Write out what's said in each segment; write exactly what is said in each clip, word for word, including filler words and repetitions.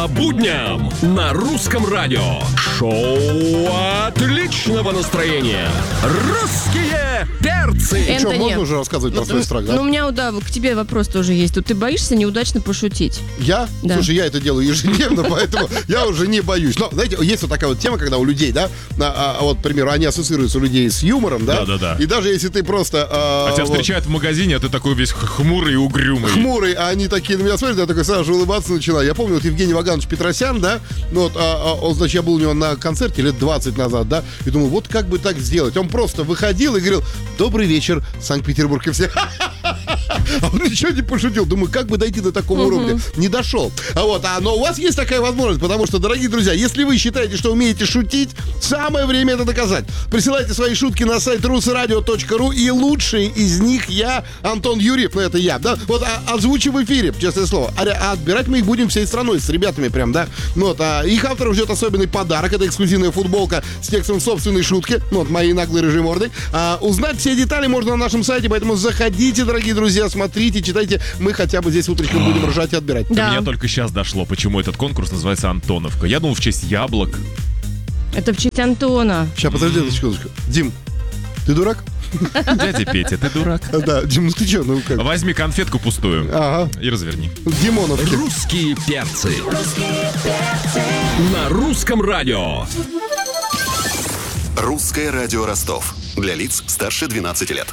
По будням на русском радио. Шоу отличного настроения. Русские перцы. Энтони. Что, можно уже рассказывать про свой страх, да? Ну, у меня, да, к тебе вопрос тоже есть. Тут ты боишься неудачно пошутить? Я? Да. Слушай, я это делаю ежедневно, поэтому я уже не боюсь. Но, знаете, есть вот такая вот тема, когда у людей, да, а, а, вот, к примеру, они ассоциируются у людей с юмором, да? Да-да-да. И даже если ты просто... А, А тебя вот, встречают в магазине, а ты такой весь хмурый и угрюмый. хмурый, а они такие на меня смотрят, я такой сразу же улыбаться начинаю. Я помню, вот Евгений Ваганович Петросян, да, ну вот, а, а, он, значит, я был у него на концерте лет двадцать назад, да, и думаю, вот как бы так сделать. Он просто выходил и говорил: добрый вечер, Санкт-Петербург, и все. А он ничего не пошутил. Думаю, как бы дойти до такого uh-huh. уровня? Не дошел. А вот, а, но у вас есть такая возможность, потому что, дорогие друзья, если вы считаете, что умеете шутить, самое время это доказать. Присылайте свои шутки на сайт русрадио точка ру, и лучшие из них я, Антон Юрьев, ну это я, да, вот а, озвучу в эфире, честное слово. А, а отбирать мы их будем всей страной, с ребятами прям, да. Ну, вот, а, их авторов ждет особенный подарок. Это эксклюзивная футболка с текстом собственной шутки, ну, вот моей наглой рыжей мордой. А, узнать все детали можно на нашем сайте, поэтому заходите, дорогие друзья, смотрите, читайте. Мы хотя бы здесь утречком будем ржать и отбирать. До Да. меня только сейчас дошло, почему этот конкурс называется Антоновка. Я думал, в честь яблок. Это в честь Антона. Сейчас, подожди, одну секундочку. Дим, ты дурак? Дядя Петя, ты дурак. Да, Дим, ну ты что, ну как? Возьми конфетку пустую Ага. и разверни. Димоновки. Русские перцы. Русские перцы. На русском радио. Русское радио Ростов. Для лиц старше двенадцати лет.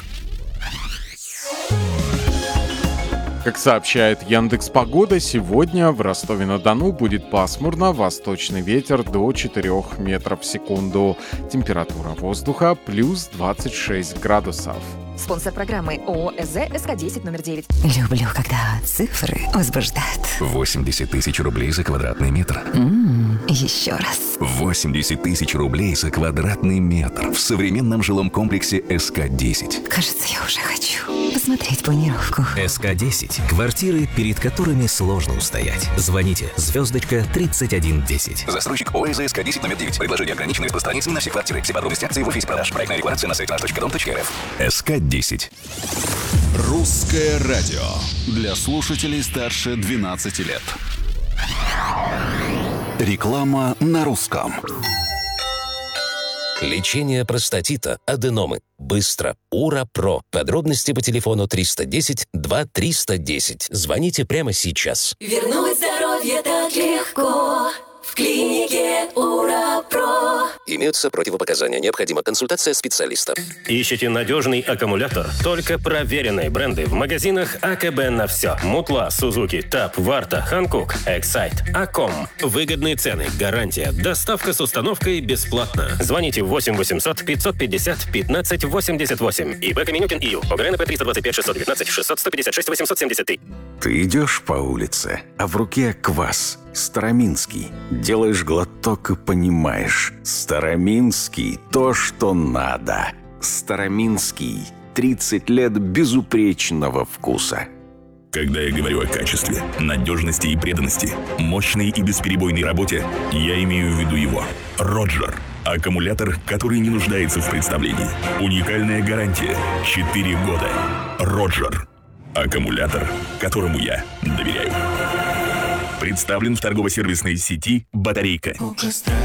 Как сообщает Яндекс.Погода, сегодня в Ростове-на-Дону будет пасмурно, восточный ветер до четырёх метров в секунду. Температура воздуха плюс двадцать шесть градусов. Спонсор программы ООО СЗ СК десять номер девять. Люблю, когда цифры возбуждают. восемьдесят тысяч рублей за квадратный метр. М-м, еще раз. восемьдесят тысяч рублей за квадратный метр в современном жилом комплексе СК десять. Кажется, я уже хочу посмотреть планировку. СК десять. Квартиры, перед которыми сложно устоять. Звоните. Звездочка тридцать один десять. Застройщик ООО СК десять номер девять. Предложение ограничено распространяется на все квартиры. Все подробности акции в офисе продаж. Проектная декларация на сайте наш точка дом точка рф. СК десять. Русское радио. Для слушателей старше двенадцати лет. Реклама на русском. Лечение простатита, аденомы. Быстро. Ура-Про. Подробности по телефону триста десять два триста десять. Звоните прямо сейчас. Вернуть здоровье так легко. В клинике Ура-Про. Имеются противопоказания. Необходима консультация специалиста. Ищите надежный аккумулятор? Только проверенные бренды в магазинах АКБ на все. Мутла, Сузуки, Тап, Варта, Ханкук, Эксайт, Аком. Выгодные цены, гарантия, доставка с установкой бесплатно. Звоните восемь восемьсот пятьсот пятьдесят пятнадцать восемьдесят восемь. ИП Каменюкин ИЮ. ОГРНП триста двадцать пять шестьсот девятнадцать шестьсот сто пятьдесят шесть восемьсот семьдесят три. Ты идешь по улице, а в руке квас. Староминский. Делаешь глоток и понимаешь. Староминский – то, что надо. Староминский. тридцать лет безупречного вкуса. Когда я говорю о качестве, надежности и преданности, мощной и бесперебойной работе, я имею в виду его. Роджер. Аккумулятор, который не нуждается в представлении. Уникальная гарантия. четыре года. Роджер. Аккумулятор, которому я доверяю. Представлен в торгово-сервисной сети «Батарейка».